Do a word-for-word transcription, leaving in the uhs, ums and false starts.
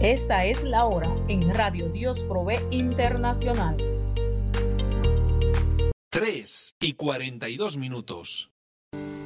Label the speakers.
Speaker 1: Esta es la hora en Radio Dios Provee Internacional.
Speaker 2: tres y cuarenta y dos minutos.